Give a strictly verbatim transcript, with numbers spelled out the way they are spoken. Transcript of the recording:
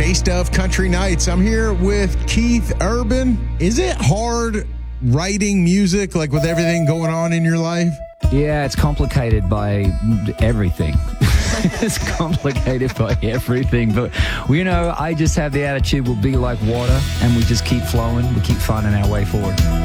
Taste of Country Nights. I'm here with Keith Urban. Is it hard writing music, like with everything going on in your life? Yeah, it's complicated by everything. It's complicated by everything. But, you know, I just have the attitude we'll be like water and we just keep flowing. We keep finding our way forward.